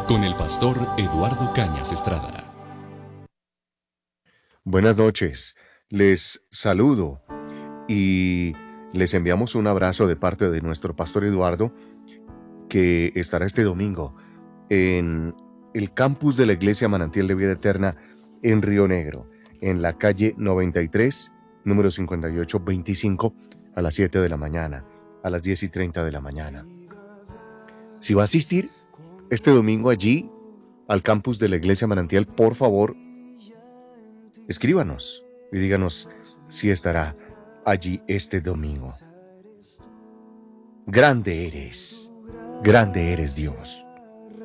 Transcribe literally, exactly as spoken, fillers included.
con el pastor Eduardo Cañas Estrada. Buenas noches, les saludo y les enviamos un abrazo de parte de nuestro pastor Eduardo, que estará este domingo en el campus de la Iglesia Manantial de Vida Eterna en Río Negro, en la calle noventa y tres, número cincuenta y ocho veinticinco, a las siete de la mañana, a las diez y treinta de la mañana. Si va a asistir este domingo allí al campus de la Iglesia Manantial, por favor, escríbanos y díganos si estará allí este domingo. Grande eres, grande eres Dios.